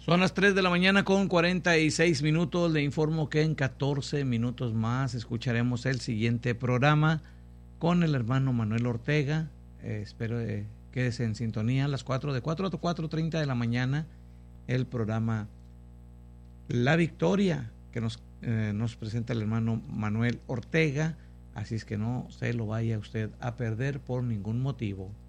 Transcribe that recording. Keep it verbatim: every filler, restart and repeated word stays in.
Son las tres de la mañana con cuarenta y seis minutos. Le informo que en catorce minutos más escucharemos el siguiente programa con el hermano Manuel Ortega. Eh, espero que quédese en sintonía a las cuatro, de cuatro a cuatro treinta de la mañana, el programa La Victoria, que nos, eh, nos presenta el hermano Manuel Ortega. Así es que no se lo vaya usted a perder por ningún motivo.